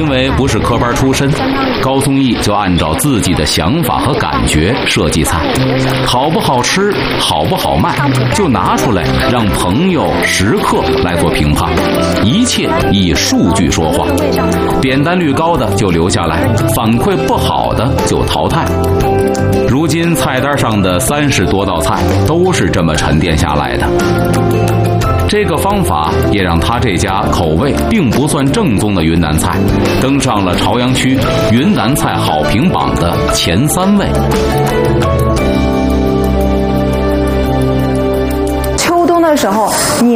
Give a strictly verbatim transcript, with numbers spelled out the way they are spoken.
因为不是科班出身，高宗义就按照自己的想法和感觉设计菜，好不好吃，好不好卖，就拿出来让朋友、食客来做评判，一切以数据说话。点单率高的就留下来，反馈不好的就淘汰。如今菜单上的三十多道菜都是这么沉淀下来的。这个方法也让他这家口味并不算正宗的云南菜登上了朝阳区云南菜好评榜的前三位。 秋冬的时候，你